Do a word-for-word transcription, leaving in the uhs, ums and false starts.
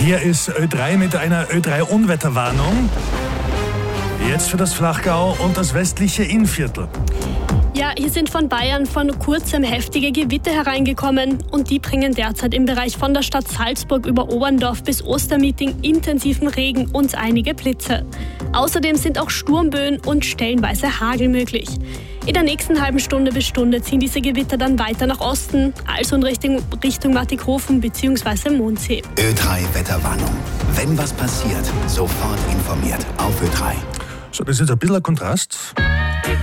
Hier ist Ö drei mit einer Ö drei Unwetterwarnung. Jetzt für das Flachgau und das westliche Innviertel. Ja, hier sind von Bayern vor kurzem heftige Gewitter hereingekommen und die bringen derzeit im Bereich von der Stadt Salzburg über Oberndorf bis Ostermeeting intensiven Regen und einige Blitze. Außerdem sind auch Sturmböen und stellenweise Hagel möglich. In der nächsten halben Stunde bis Stunde ziehen diese Gewitter dann weiter nach Osten, also in Richtung, Richtung Mattighofen bzw. Mondsee. Ö drei Wetterwarnung. Wenn was passiert, sofort informiert auf Ö drei. So, das ist jetzt ein bisschen ein Kontrast.